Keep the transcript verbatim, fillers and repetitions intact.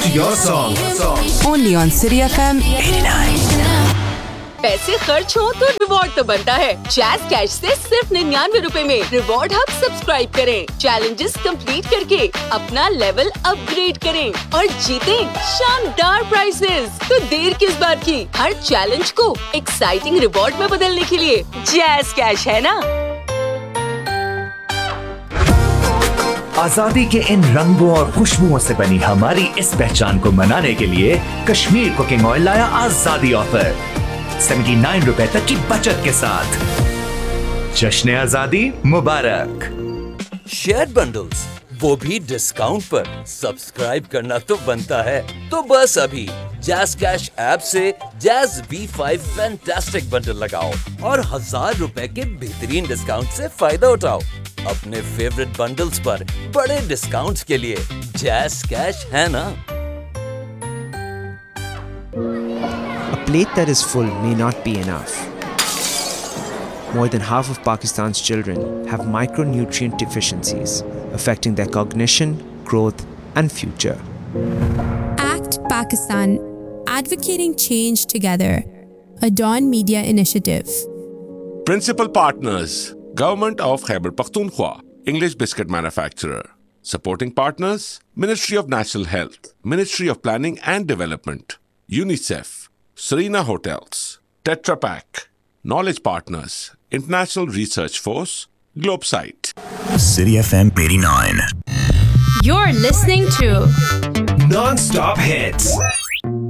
your song. Only on City F M eighty-nine. पैसे खर्च हो तो रिवॉर्ड तो बनता है। जैज कैश से सिर्फ निन्यानवे रुपए में रिवॉर्ड हब सब्सक्राइब करें, चैलेंजेस कंप्लीट करके अपना लेवल अपग्रेड करें और जीतें शानदार प्राइजेस। तो देर किस बात की, हर चैलेंज को एक्साइटिंग रिवॉर्ड में बदलने के लिए जैज कैश है ना। आजादी के इन रंगों और खुशबुओं से बनी हमारी इस पहचान को मनाने के लिए कश्मीर कुकिंग ऑयल लाया आजादी ऑफर उन्यासी रुपए तक की बचत के साथ। जश्न आजादी मुबारक। शेयर बंडल्स, वो भी डिस्काउंट पर। सब्सक्राइब करना तो बनता है, तो बस अभी जैज कैश ऐप से jazz B five fantastic bundle लगाओ और हजार रुपए के बेहतरीन डिस्काउंट से फायदा उठाओ। अपने फेवरेट बंडल्स पर बड़े डिस्काउंट्स के लिए जैज कैश है ना। A plate that is full may not be enough. More than half of Pakistan's children have micronutrient deficiencies, affecting their cognition, growth, and future. Act Pakistan, advocating change together. A Dawn Media initiative. Principal partners: Government of Khyber Pakhtunkhwa, English biscuit manufacturer. Supporting partners: Ministry of National Health, Ministry of Planning and Development, UNICEF, Serena Hotels, Tetra Pak. Knowledge partners: International Research Force, Globesite. City F M eighty-nine. You're listening to Non-stop hits.